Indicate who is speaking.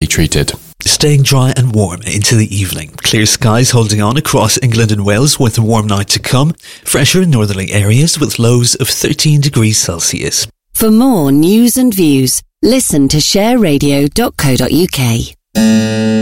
Speaker 1: treated.
Speaker 2: Staying dry and warm into the evening. Clear skies holding on across England and Wales with a warm night to come. Fresher in northerly areas with lows of 13 degrees Celsius.
Speaker 3: For more news and views, listen to shareradio.co.uk.